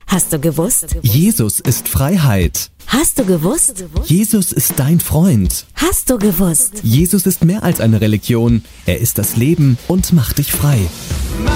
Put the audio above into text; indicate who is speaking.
Speaker 1: Hast du gewusst?
Speaker 2: Jesus ist Freiheit.
Speaker 1: Hast du gewusst?
Speaker 2: Jesus ist dein Freund.
Speaker 1: Hast du gewusst?
Speaker 2: Jesus ist mehr als eine Religion. Er ist das Leben und macht dich frei.